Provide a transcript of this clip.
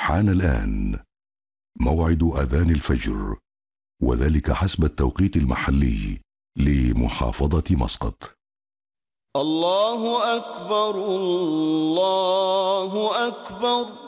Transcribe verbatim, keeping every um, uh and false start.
حان الآن موعد أذان الفجر، وذلك حسب التوقيت المحلي لمحافظة مسقط. الله أكبر الله أكبر.